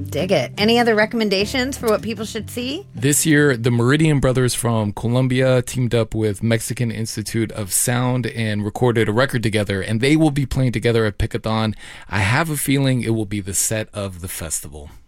Dig it. Any other recommendations for what people should see? This year, the Meridian Brothers from Colombia teamed up with Mexican Institute of Sound and recorded a record together, and they will be playing together at Pickathon. I have a feeling it will be the set of the festival.